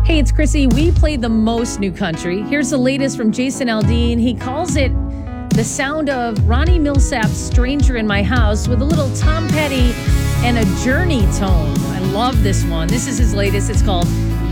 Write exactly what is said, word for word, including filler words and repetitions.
Hey, it's Chrissy. We played the most new country. Here's the latest from Jason Aldean. He calls it the sound of Ronnie Millsap's Stranger in My House with a little Tom Petty and a Journey tone. I love this one. This is his latest. It's called